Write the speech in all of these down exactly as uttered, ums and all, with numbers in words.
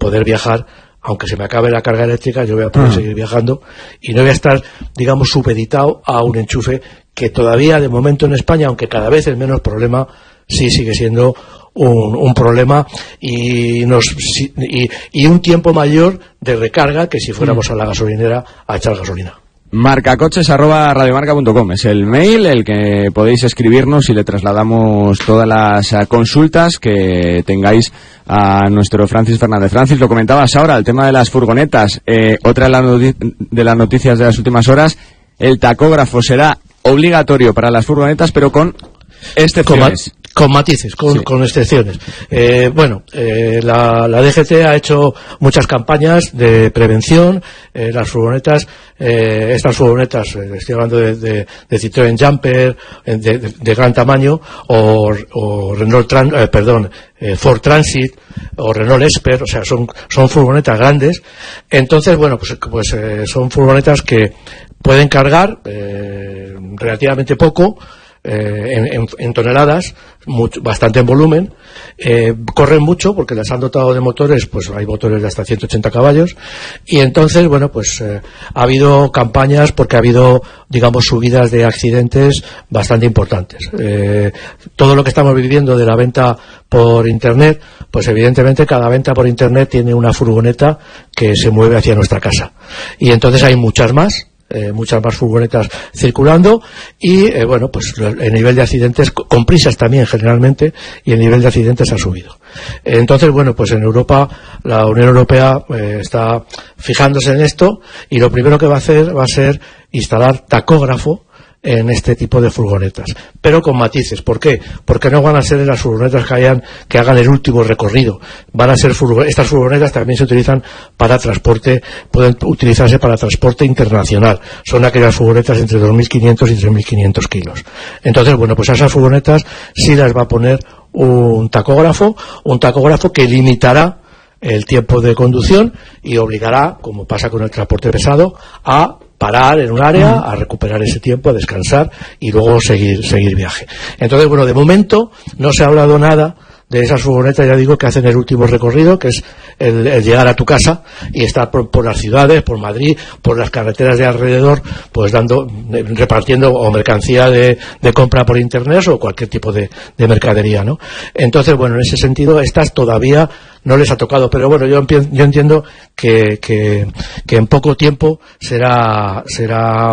poder viajar. Aunque se me acabe la carga eléctrica, yo voy a poder uh-huh. seguir viajando y no voy a estar, digamos, supeditado a un enchufe que todavía, de momento en España, aunque cada vez es menos problema, sí sigue siendo un, un problema y, nos, y, y un tiempo mayor de recarga que si fuéramos uh-huh. a la gasolinera a echar gasolina. marcacoches arroba radiomarca punto com es el mail, el que podéis escribirnos y le trasladamos todas las consultas que tengáis a nuestro Francis Fernández. Francis, lo comentabas ahora, el tema de las furgonetas. Eh, otra de, la noti- de las noticias de las últimas horas, el tacógrafo será obligatorio para las furgonetas, pero con excepciones. Con, con matices, con, sí. con excepciones. Eh, bueno, eh, la, la D G T ha hecho muchas campañas de prevención. Eh, las furgonetas, eh, estas furgonetas, eh, estoy hablando de, de, de Citroën Jumper, de, de, de gran tamaño, o, o Renault, Tran, eh, perdón, eh, Ford Transit, o Renault Esper, o sea, son, son furgonetas grandes. Entonces, bueno, pues, pues eh, son furgonetas que pueden cargar eh, relativamente poco, Eh, en, en, en toneladas, mucho, bastante en volumen, eh, corren mucho porque las han dotado de motores, pues hay motores de hasta ciento ochenta caballos, y entonces, bueno, pues eh, ha habido campañas porque ha habido, digamos, subidas de accidentes bastante importantes. Eh, todo lo que estamos viviendo de la venta por internet, pues evidentemente cada venta por internet tiene una furgoneta que se mueve hacia nuestra casa, y entonces hay muchas más. Eh, muchas más furgonetas circulando y eh, bueno, pues el nivel de accidentes, con prisas también generalmente, y el nivel de accidentes ha subido. Eh, entonces, bueno, pues en Europa la Unión Europea eh, está fijándose en esto, y lo primero que va a hacer va a ser instalar tacógrafo en este tipo de furgonetas, pero con matices. ¿Por qué? Porque no van a ser las furgonetas que hayan, que hagan el último recorrido. Van a ser furgonetas, estas furgonetas también se utilizan para transporte, pueden utilizarse para transporte internacional. Son aquellas furgonetas entre dos mil quinientos y tres mil quinientos kilos. Entonces, bueno, pues a esas furgonetas sí las va a poner un tacógrafo, un tacógrafo que limitará el tiempo de conducción y obligará, como pasa con el transporte pesado, a parar en un área, a recuperar ese tiempo, a descansar y luego seguir seguir viaje. Entonces, bueno, de momento no se ha hablado nada de esas furgonetas, ya digo, que hacen el último recorrido, que es el, el llegar a tu casa y estar por, por las ciudades, por Madrid, por las carreteras de alrededor, pues dando, repartiendo o mercancía de, de compra por internet o cualquier tipo de, de mercadería, ¿no? Entonces, bueno, en ese sentido, estas todavía no les ha tocado, pero bueno, yo, yo entiendo que, que, que en poco tiempo será, será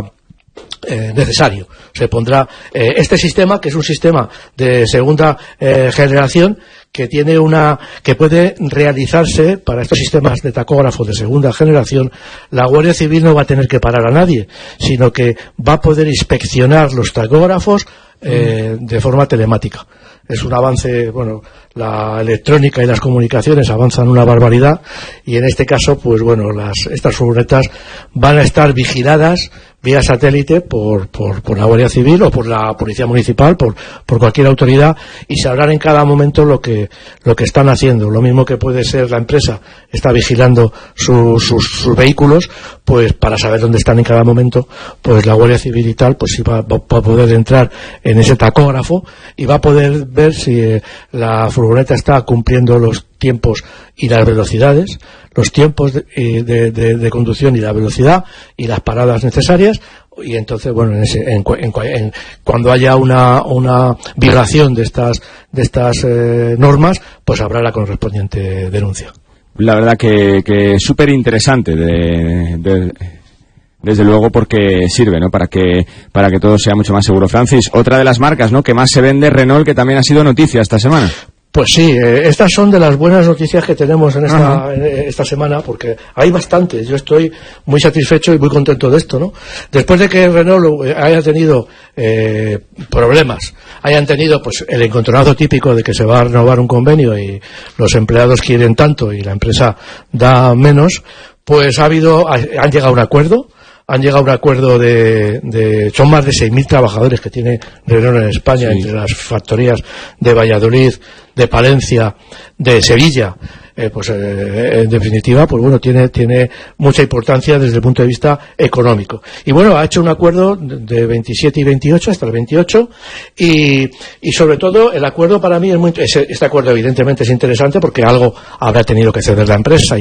Eh, necesario. Se pondrá eh, este sistema, que es un sistema de segunda eh, generación, que tiene una que puede realizarse para estos sistemas de tacógrafo de segunda generación. La Guardia Civil no va a tener que parar a nadie, sino que va a poder inspeccionar los tacógrafos eh, de forma telemática. Es un avance, bueno, la electrónica y las comunicaciones avanzan una barbaridad, y en este caso, pues bueno, las estas furgonetas van a estar vigiladas vía satélite por, por, por la Guardia Civil o por la Policía Municipal, por, por cualquier autoridad, y sabrán en cada momento lo que, lo que están haciendo. Lo mismo que puede ser la empresa está vigilando su, sus, sus vehículos, pues para saber dónde están en cada momento, pues la Guardia Civil y tal, pues sí va, va a poder entrar en ese tacógrafo y va a poder ver si eh, la furgoneta está cumpliendo los tiempos y las velocidades, los tiempos de, de, de, de conducción y la velocidad y las paradas necesarias, y entonces, bueno, en ese, en, en, en, cuando haya una, una violación de estas, de estas eh, normas, pues habrá la correspondiente denuncia. La verdad que, que es súper interesante de, de, desde luego, porque sirve, ¿no?, para que para que todo sea mucho más seguro. Francis, otra de las marcas, ¿no?, que más se vende, Renault, que también ha sido noticia esta semana. Pues sí, eh, estas son de las buenas noticias que tenemos en esta, en esta semana, porque hay bastantes. Yo estoy muy satisfecho y muy contento de esto, ¿no? Después de que Renault haya tenido eh, problemas, hayan tenido pues el encontronazo típico de que se va a renovar un convenio y los empleados quieren tanto y la empresa da menos, pues ha habido, han llegado a un acuerdo. Han llegado a un acuerdo de, de son más de seis mil trabajadores que tiene Renault en España, sí, entre las factorías de Valladolid, de Palencia, de Sevilla. Eh, pues eh, en definitiva, pues bueno, tiene tiene mucha importancia desde el punto de vista económico. Y bueno, ha hecho un acuerdo de veintisiete y veintiocho hasta el veintiocho, y y sobre todo el acuerdo para mí es muy, este acuerdo evidentemente es interesante porque algo habrá tenido que ceder la empresa.